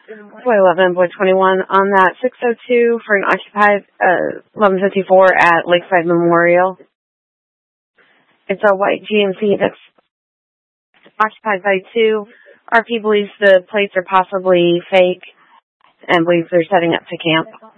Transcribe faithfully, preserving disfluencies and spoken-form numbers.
Boy eleven, boy twenty-one on that six oh two for an occupied uh, eleven fifty-four at Lakeside Memorial. It's a white G M C that's occupied by two. R P believes the plates are possibly fake and believes they're setting up to camp.